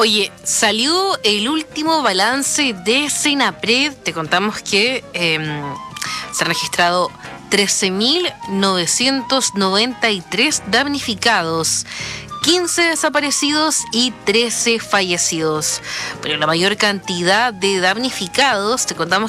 Oye, salió el último balance de Senapred. Te contamos que se han registrado 13.993 damnificados, 15 desaparecidos y 13 fallecidos. Pero la mayor cantidad de damnificados, te contamos